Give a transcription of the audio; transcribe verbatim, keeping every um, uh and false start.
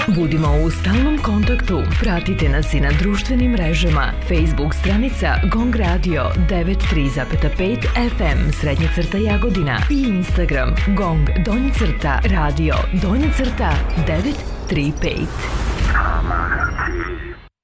Budimo u stalnom kontaktu. Pratite nas i na društvenim mrežama. Facebook stranica Gong Radio devet tri pet F M srednja crta Jagodina i Instagram Gong donja crta radio donja crta devet tri pet.